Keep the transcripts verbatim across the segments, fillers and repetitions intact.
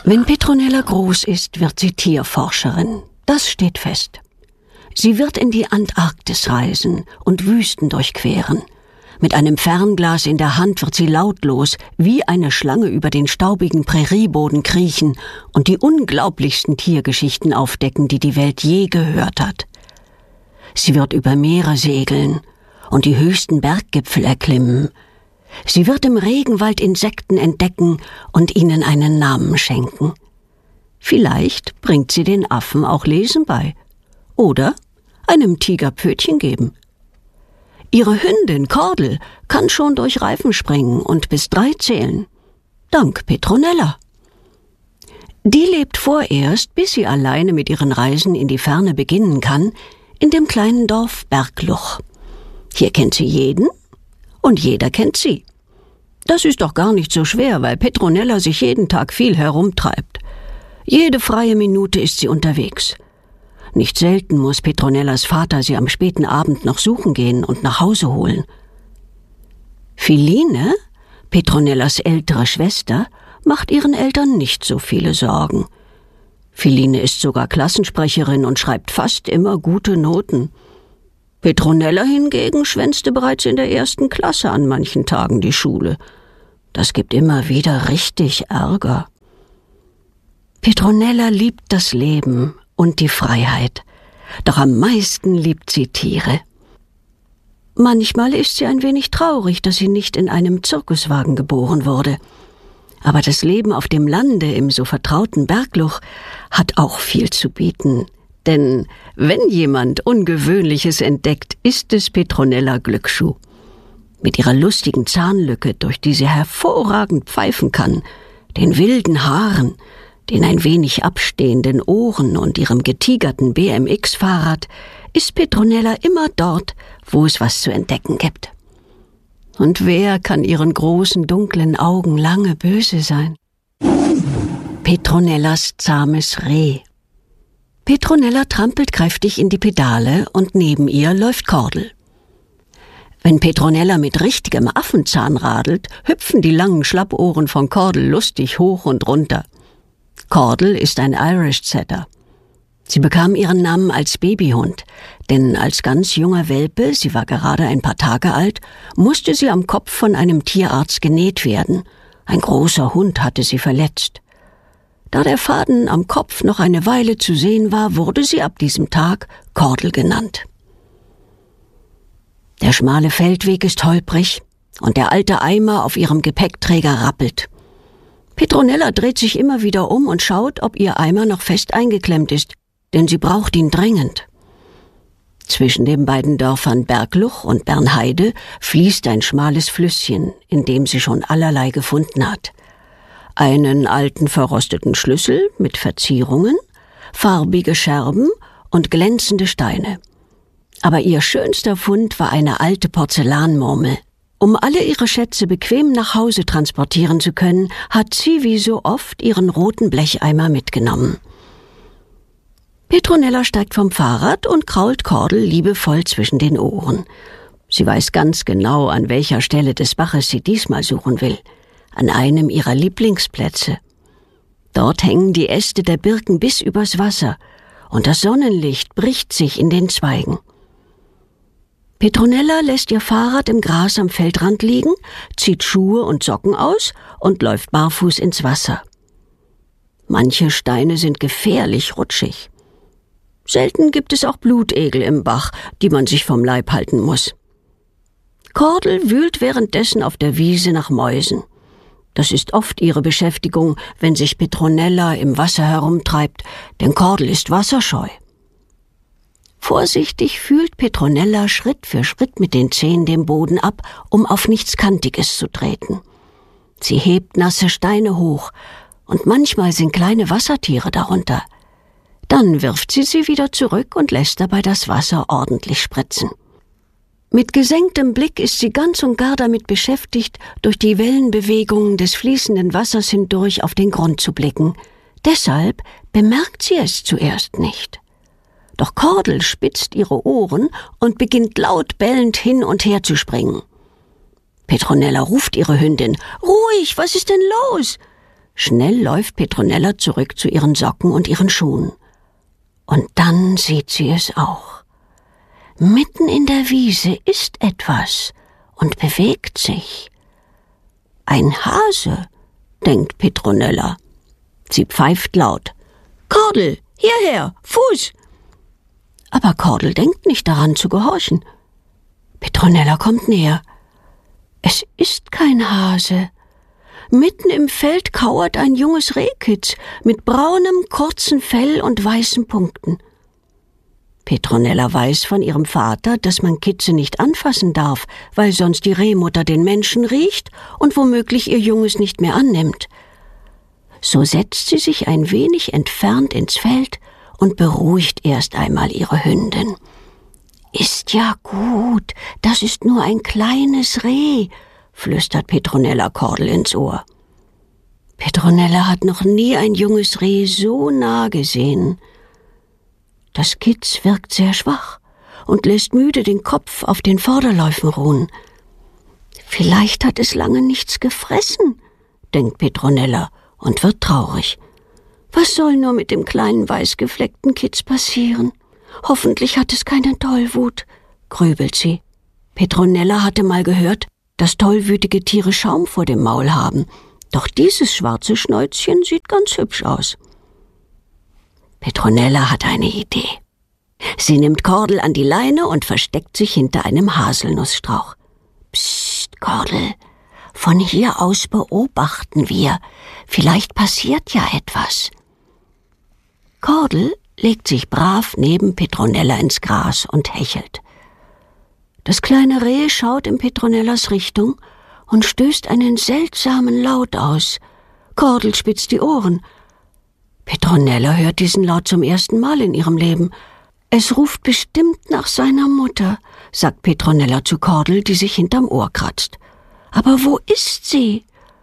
Wenn Petronella groß ist, wird sie Tierforscherin. Das steht fest. Sie wird in die Antarktis reisen und Wüsten durchqueren. Mit einem Fernglas in der Hand wird sie lautlos wie eine Schlange über den staubigen Prärieboden kriechen und die unglaublichsten Tiergeschichten aufdecken, die die Welt je gehört hat. Sie wird über Meere segeln und die höchsten Berggipfel erklimmen. Sie wird im Regenwald Insekten entdecken und ihnen einen Namen schenken. Vielleicht bringt sie den Affen auch Lesen bei. Oder einem Tiger Pfötchen geben. Ihre Hündin Kordel kann schon durch Reifen springen und bis drei zählen. Dank Petronella. Die lebt vorerst, bis sie alleine mit ihren Reisen in die Ferne beginnen kann, in dem kleinen Dorf Bergluch. Hier kennt sie jeden und jeder kennt sie. Das ist doch gar nicht so schwer, weil Petronella sich jeden Tag viel herumtreibt. Jede freie Minute ist sie unterwegs. Nicht selten muss Petronellas Vater sie am späten Abend noch suchen gehen und nach Hause holen. Philine, Petronellas ältere Schwester, macht ihren Eltern nicht so viele Sorgen. Philine ist sogar Klassensprecherin und schreibt fast immer gute Noten. Petronella hingegen schwänzte bereits in der ersten Klasse an manchen Tagen die Schule. Das gibt immer wieder richtig Ärger. Petronella liebt das Leben und die Freiheit. Doch am meisten liebt sie Tiere. Manchmal ist sie ein wenig traurig, dass sie nicht in einem Zirkuswagen geboren wurde. Aber das Leben auf dem Lande im so vertrauten Bergluch hat auch viel zu bieten. Denn wenn jemand Ungewöhnliches entdeckt, ist es Petronella Glücksschuh. Mit ihrer lustigen Zahnlücke, durch die sie hervorragend pfeifen kann, den wilden Haaren, den ein wenig abstehenden Ohren und ihrem getigerten B M X-Fahrrad ist Petronella immer dort, wo es was zu entdecken gibt. Und wer kann ihren großen, dunklen Augen lange böse sein? Petronellas zahmes Reh. Petronella trampelt kräftig in die Pedale und neben ihr läuft Kordel. Wenn Petronella mit richtigem Affenzahn radelt, hüpfen die langen Schlappohren von Kordel lustig hoch und runter. Kordel ist ein Irish Setter. Sie bekam ihren Namen als Babyhund, denn als ganz junger Welpe, sie war gerade ein paar Tage alt, musste sie am Kopf von einem Tierarzt genäht werden. Ein großer Hund hatte sie verletzt. Da der Faden am Kopf noch eine Weile zu sehen war, wurde sie ab diesem Tag Kordel genannt. Der schmale Feldweg ist holprig und der alte Eimer auf ihrem Gepäckträger rappelt. Petronella dreht sich immer wieder um und schaut, ob ihr Eimer noch fest eingeklemmt ist, denn sie braucht ihn dringend. Zwischen den beiden Dörfern Bergluch und Bernheide fließt ein schmales Flüsschen, in dem sie schon allerlei gefunden hat. Einen alten verrosteten Schlüssel mit Verzierungen, farbige Scherben und glänzende Steine. Aber ihr schönster Fund war eine alte Porzellanmurmel. Um alle ihre Schätze bequem nach Hause transportieren zu können, hat sie wie so oft ihren roten Blecheimer mitgenommen. Petronella steigt vom Fahrrad und krault Kordel liebevoll zwischen den Ohren. Sie weiß ganz genau, an welcher Stelle des Baches sie diesmal suchen will. An einem ihrer Lieblingsplätze. Dort hängen die Äste der Birken bis übers Wasser und das Sonnenlicht bricht sich in den Zweigen. Petronella lässt ihr Fahrrad im Gras am Feldrand liegen, zieht Schuhe und Socken aus und läuft barfuß ins Wasser. Manche Steine sind gefährlich rutschig. Selten gibt es auch Blutegel im Bach, die man sich vom Leib halten muss. Kordel wühlt währenddessen auf der Wiese nach Mäusen. Das ist oft ihre Beschäftigung, wenn sich Petronella im Wasser herumtreibt, denn Kordel ist wasserscheu. Vorsichtig fühlt Petronella Schritt für Schritt mit den Zehen den Boden ab, um auf nichts Kantiges zu treten. Sie hebt nasse Steine hoch, und manchmal sind kleine Wassertiere darunter. Dann wirft sie sie wieder zurück und lässt dabei das Wasser ordentlich spritzen. Mit gesenktem Blick ist sie ganz und gar damit beschäftigt, durch die Wellenbewegungen des fließenden Wassers hindurch auf den Grund zu blicken. Deshalb bemerkt sie es zuerst nicht. Doch Kordel spitzt ihre Ohren und beginnt laut bellend hin und her zu springen. Petronella ruft ihre Hündin. »Ruhig, was ist denn los?« Schnell läuft Petronella zurück zu ihren Socken und ihren Schuhen. Und dann sieht sie es auch. Mitten in der Wiese ist etwas und bewegt sich. Ein Hase, denkt Petronella. Sie pfeift laut. »Kordel, hierher, Fuß!« Aber Kordel denkt nicht daran zu gehorchen. Petronella kommt näher. Es ist kein Hase. Mitten im Feld kauert ein junges Rehkitz mit braunem, kurzen Fell und weißen Punkten. Petronella weiß von ihrem Vater, dass man Kitze nicht anfassen darf, weil sonst die Rehmutter den Menschen riecht und womöglich ihr Junges nicht mehr annimmt. So setzt sie sich ein wenig entfernt ins Feld und beruhigt erst einmal ihre Hündin. »Ist ja gut, das ist nur ein kleines Reh«, flüstert Petronella Kordel ins Ohr. Petronella hat noch nie ein junges Reh so nah gesehen. Das Kitz wirkt sehr schwach und lässt müde den Kopf auf den Vorderläufen ruhen. Vielleicht hat es lange nichts gefressen, denkt Petronella und wird traurig. Was soll nur mit dem kleinen weißgefleckten Kitz passieren? Hoffentlich hat es keine Tollwut, grübelt sie. Petronella hatte mal gehört, dass tollwütige Tiere Schaum vor dem Maul haben. Doch dieses schwarze Schnäuzchen sieht ganz hübsch aus. Petronella hat eine Idee. Sie nimmt Kordel an die Leine und versteckt sich hinter einem Haselnussstrauch. Psst, Kordel, von hier aus beobachten wir. Vielleicht passiert ja etwas. Kordel legt sich brav neben Petronella ins Gras und hechelt. Das kleine Reh schaut in Petronellas Richtung und stößt einen seltsamen Laut aus. Kordel spitzt die Ohren. Petronella hört diesen Laut zum ersten Mal in ihrem Leben. Es ruft bestimmt nach seiner Mutter, sagt Petronella zu Kordel, die sich hinterm Ohr kratzt. Aber wo ist sie?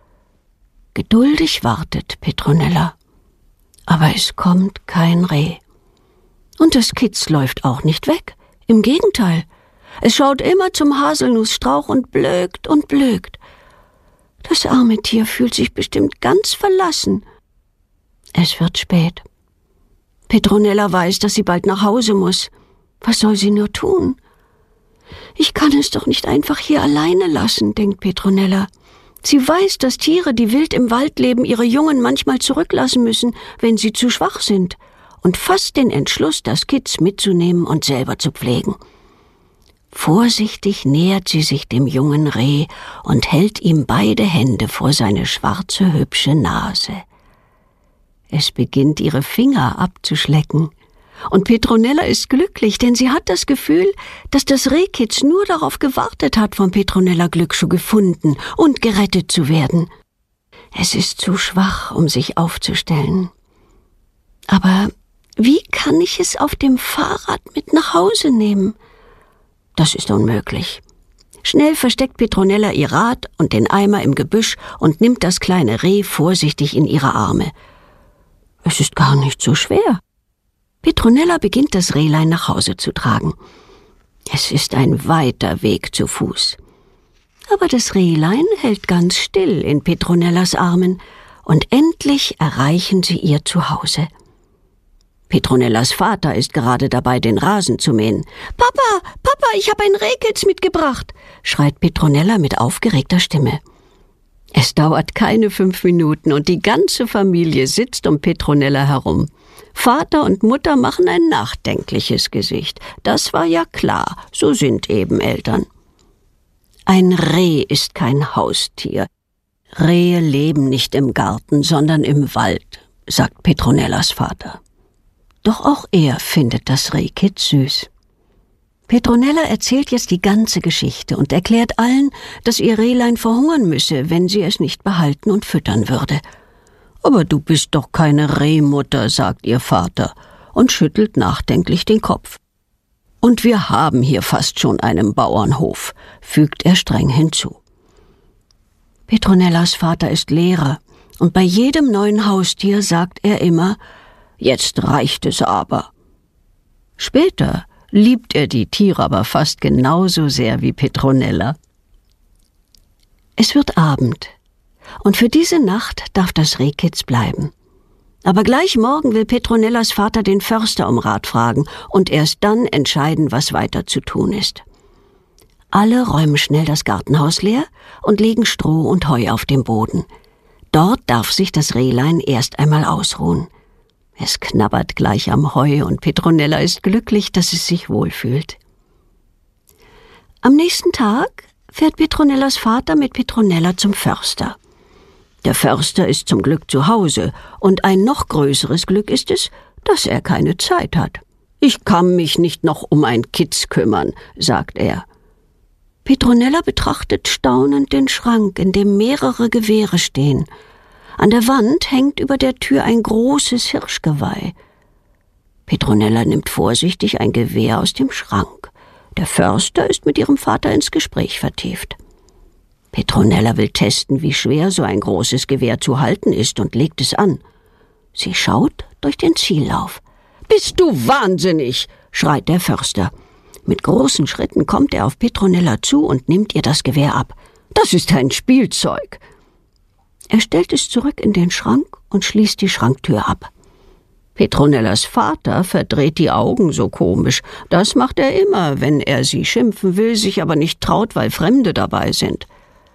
Geduldig wartet Petronella. Aber es kommt kein Reh. Und das Kitz läuft auch nicht weg. Im Gegenteil. Es schaut immer zum Haselnussstrauch und blökt und blökt. Das arme Tier fühlt sich bestimmt ganz verlassen. Es wird spät. Petronella weiß, dass sie bald nach Hause muss. Was soll sie nur tun? Ich kann es doch nicht einfach hier alleine lassen, denkt Petronella. Sie weiß, dass Tiere, die wild im Wald leben, ihre Jungen manchmal zurücklassen müssen, wenn sie zu schwach sind, und fasst den Entschluss, das Kitz mitzunehmen und selber zu pflegen. Vorsichtig nähert sie sich dem jungen Reh und hält ihm beide Hände vor seine schwarze, hübsche Nase. Es beginnt, ihre Finger abzuschlecken. Und Petronella ist glücklich, denn sie hat das Gefühl, dass das Rehkitz nur darauf gewartet hat, von Petronella Glücksschuh gefunden und gerettet zu werden. Es ist zu schwach, um sich aufzustellen. Aber wie kann ich es auf dem Fahrrad mit nach Hause nehmen? Das ist unmöglich. Schnell versteckt Petronella ihr Rad und den Eimer im Gebüsch und nimmt das kleine Reh vorsichtig in ihre Arme. Es ist gar nicht so schwer. Petronella beginnt, das Rehlein nach Hause zu tragen. Es ist ein weiter Weg zu Fuß. Aber das Rehlein hält ganz still in Petronellas Armen und endlich erreichen sie ihr Zuhause. Petronellas Vater ist gerade dabei, den Rasen zu mähen. »Papa, Papa, ich habe ein Rehkitz mitgebracht«, schreit Petronella mit aufgeregter Stimme. Es dauert keine fünf Minuten und die ganze Familie sitzt um Petronella herum. Vater und Mutter machen ein nachdenkliches Gesicht. Das war ja klar, so sind eben Eltern. Ein Reh ist kein Haustier. Rehe leben nicht im Garten, sondern im Wald, sagt Petronellas Vater. Doch auch er findet das Rehkitz süß. Petronella erzählt jetzt die ganze Geschichte und erklärt allen, dass ihr Rehlein verhungern müsse, wenn sie es nicht behalten und füttern würde. »Aber du bist doch keine Rehmutter«, sagt ihr Vater und schüttelt nachdenklich den Kopf. »Und wir haben hier fast schon einen Bauernhof«, fügt er streng hinzu. Petronellas Vater ist Lehrer und bei jedem neuen Haustier sagt er immer: »Jetzt reicht es aber.« Später liebt er die Tiere aber fast genauso sehr wie Petronella. Es wird Abend und für diese Nacht darf das Rehkitz bleiben. Aber gleich morgen will Petronellas Vater den Förster um Rat fragen und erst dann entscheiden, was weiter zu tun ist. Alle räumen schnell das Gartenhaus leer und legen Stroh und Heu auf den Boden. Dort darf sich das Rehlein erst einmal ausruhen. Es knabbert gleich am Heu und Petronella ist glücklich, dass es sich wohlfühlt. Am nächsten Tag fährt Petronellas Vater mit Petronella zum Förster. Der Förster ist zum Glück zu Hause, und ein noch größeres Glück ist es, dass er keine Zeit hat. »Ich kann mich nicht noch um ein Kitz kümmern«, sagt er. Petronella betrachtet staunend den Schrank, in dem mehrere Gewehre stehen. An der Wand hängt über der Tür ein großes Hirschgeweih. Petronella nimmt vorsichtig ein Gewehr aus dem Schrank. Der Förster ist mit ihrem Vater ins Gespräch vertieft. Petronella will testen, wie schwer so ein großes Gewehr zu halten ist, und legt es an. Sie schaut durch den Ziellauf. »Bist du wahnsinnig?«, schreit der Förster. Mit großen Schritten kommt er auf Petronella zu und nimmt ihr das Gewehr ab. »Das ist ein Spielzeug.« Er stellt es zurück in den Schrank und schließt die Schranktür ab. Petronellas Vater verdreht die Augen so komisch. Das macht er immer, wenn er sie schimpfen will, sich aber nicht traut, weil Fremde dabei sind.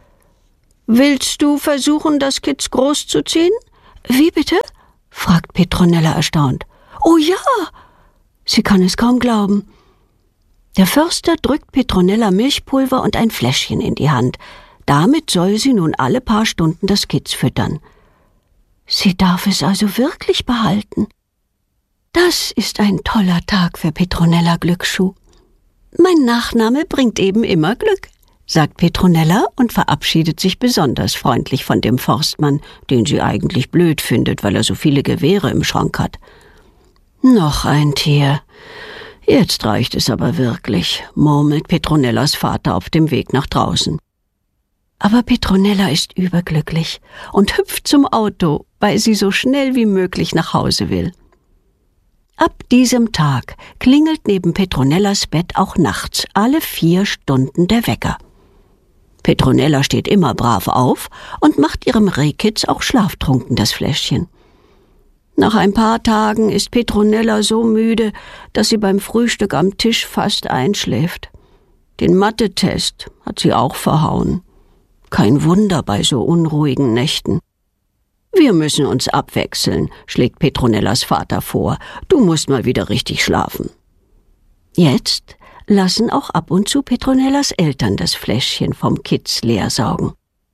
»Willst du versuchen, das Kitz großzuziehen?« »Wie bitte?« fragt Petronella erstaunt. »Oh ja!« Sie kann es kaum glauben. Der Förster drückt Petronella Milchpulver und ein Fläschchen in die Hand. Damit soll sie nun alle paar Stunden das Kitz füttern. Sie darf es also wirklich behalten. Das ist ein toller Tag für Petronella Glücksschuh. Mein Nachname bringt eben immer Glück, sagt Petronella und verabschiedet sich besonders freundlich von dem Forstmann, den sie eigentlich blöd findet, weil er so viele Gewehre im Schrank hat. Noch ein Tier. Jetzt reicht es aber wirklich, murmelt Petronellas Vater auf dem Weg nach draußen. Aber Petronella ist überglücklich und hüpft zum Auto, weil sie so schnell wie möglich nach Hause will. Ab diesem Tag klingelt neben Petronellas Bett auch nachts alle vier Stunden der Wecker. Petronella steht immer brav auf und macht ihrem Rehkitz auch schlaftrunken das Fläschchen. Nach ein paar Tagen ist Petronella so müde, dass sie beim Frühstück am Tisch fast einschläft. Den Mathe-Test hat sie auch verhauen. Kein Wunder bei so unruhigen Nächten. »Wir müssen uns abwechseln«, schlägt Petronellas Vater vor. »Du musst mal wieder richtig schlafen.« Jetzt lassen auch ab und zu Petronellas Eltern das Fläschchen vom Kitz leer saugen.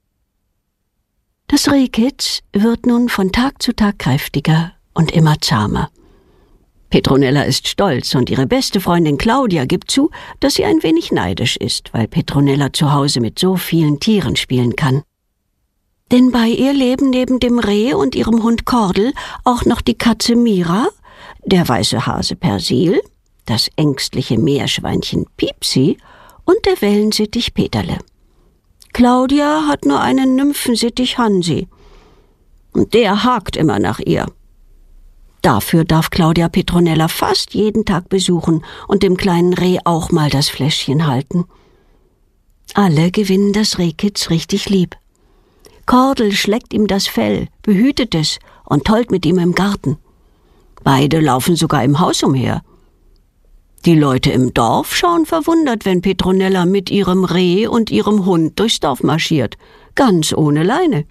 Das Rehkitz wird nun von Tag zu Tag kräftiger und immer zahmer. Petronella ist stolz und ihre beste Freundin Claudia gibt zu, dass sie ein wenig neidisch ist, weil Petronella zu Hause mit so vielen Tieren spielen kann. Denn bei ihr leben neben dem Reh und ihrem Hund Kordel auch noch die Katze Mira, der weiße Hase Persil, das ängstliche Meerschweinchen Piepsi und der Wellensittich Peterle. Claudia hat nur einen Nymphensittich Hansi. Und der hakt immer nach ihr. Dafür darf Claudia Petronella fast jeden Tag besuchen und dem kleinen Reh auch mal das Fläschchen halten. Alle gewinnen das Rehkitz richtig lieb. Kordel schleckt ihm das Fell, behütet es und tollt mit ihm im Garten. Beide laufen sogar im Haus umher. Die Leute im Dorf schauen verwundert, wenn Petronella mit ihrem Reh und ihrem Hund durchs Dorf marschiert, ganz ohne Leine.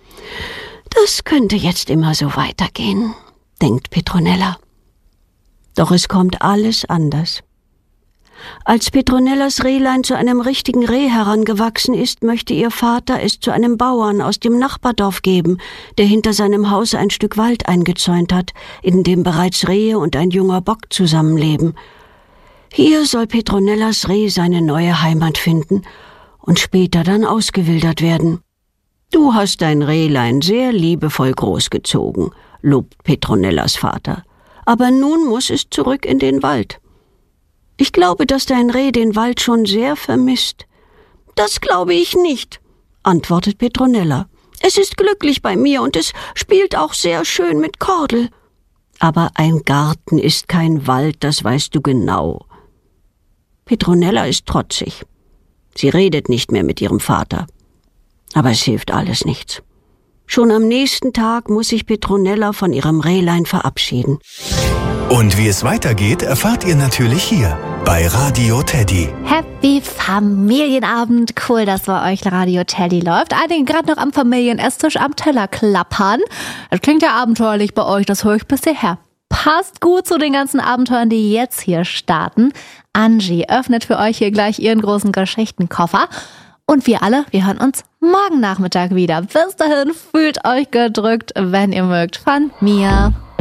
Das könnte jetzt immer so weitergehen, denkt Petronella. Doch es kommt alles anders. Als Petronellas Rehlein zu einem richtigen Reh herangewachsen ist, möchte ihr Vater es zu einem Bauern aus dem Nachbardorf geben, der hinter seinem Haus ein Stück Wald eingezäunt hat, in dem bereits Rehe und ein junger Bock zusammenleben. Hier soll Petronellas Reh seine neue Heimat finden und später dann ausgewildert werden. »Du hast dein Rehlein sehr liebevoll großgezogen«, lobt Petronellas Vater. »Aber nun muss es zurück in den Wald.« »Ich glaube, dass dein Reh den Wald schon sehr vermisst.« »Das glaube ich nicht«, antwortet Petronella. »Es ist glücklich bei mir und es spielt auch sehr schön mit Kordel.« »Aber ein Garten ist kein Wald, das weißt du genau.« Petronella ist trotzig. Sie redet nicht mehr mit ihrem Vater. Aber es hilft alles nichts. Schon am nächsten Tag muss sich Petronella von ihrem Rehlein verabschieden. Und wie es weitergeht, erfahrt ihr natürlich hier bei Radio Teddy. Happy Familienabend. Cool, dass bei euch Radio Teddy läuft. Einige gerade noch am Familienesstisch am Teller klappern. Das klingt ja abenteuerlich bei euch, das höre ich bis hierher. Passt gut zu den ganzen Abenteuern, die jetzt hier starten. Angie öffnet für euch hier gleich ihren großen Geschichtenkoffer. Und wir alle, wir hören uns morgen Nachmittag wieder. Bis dahin, fühlt euch gedrückt, wenn ihr mögt, von mir.